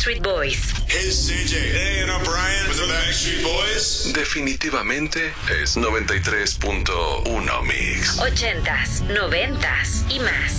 Backstreet Boys. Hey, CJ. Hey, and I'm Brian with the Backstreet Boys. Definitivamente es 93.1 Mix. 80s, 90s y más.